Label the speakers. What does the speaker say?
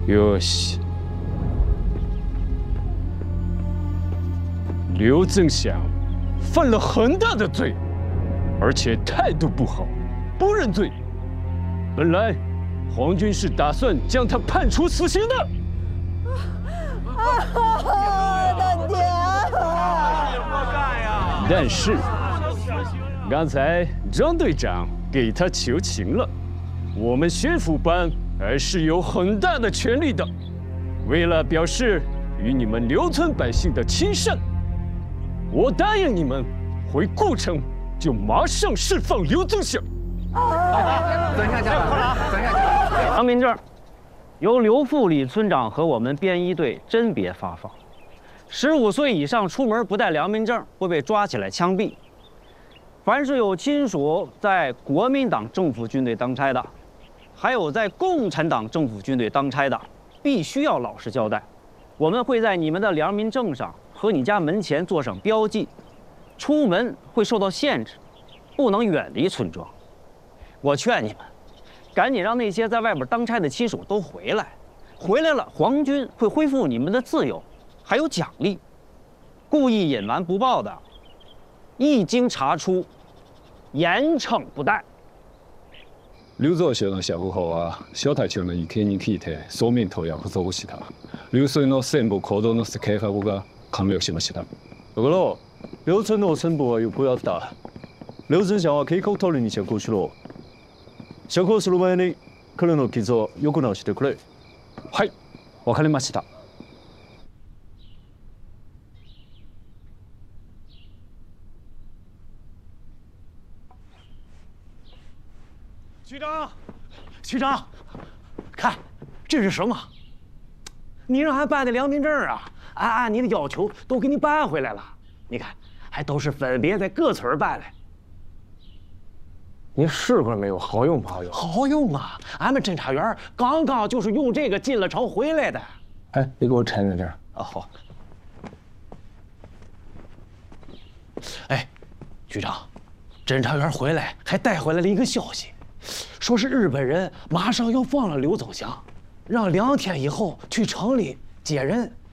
Speaker 1: よし。刘增祥犯了很大的罪，而且态度不好，不认罪。本来皇军是打算将他判处死刑的。
Speaker 2: 大爹！
Speaker 1: 但是刚才张队长给他求情了，我们宣抚班还是有很大的权力的。为了表示与你们刘村百姓的亲善，我答应你们，回顾城就马上释放刘增祥。
Speaker 3: 等一下，良民证由刘副李村长和我们便衣队甄别发放。15岁以上出门不带良民证会被抓起来枪毙。凡是有亲属在国民党政府军队当差的，还有在共产党政府军队当差的，必须要老实交代。我们会在你们的良民证上和你家门前做上标记，出门会受到限制，不能远离村庄。我劝你们，赶紧让那些在外边当差的亲属都回来。回来了，皇军会恢复你们的自由，还有奖励。故意隐瞒不报的，一经查出，严惩不贷。
Speaker 1: 刘造祥の社後は小隊長の意見に聞いて総面と約束した。劉村の全部行動の計画が完了しました。だから劉村の全部はよくやった。劉村さんは計画通りに釈放しろ。釈放する前に彼の傷をよく治してくれ。はい、わかりました。
Speaker 4: 局长，局长，看这是什么？你让俺办的良民证啊，按你的要求都给你办回来了。你看，还都是分别在各村办的。
Speaker 5: 你试过没有？好用不好用？
Speaker 4: 好用啊！俺们侦查员刚刚就是用这个进了城回来的。
Speaker 5: 哎，你给我抻着点。
Speaker 4: 啊，好。哎，局长，侦查员回来还带回来了一个消息，说是日本人马上要放了刘增祥，让2天以后去城里接人。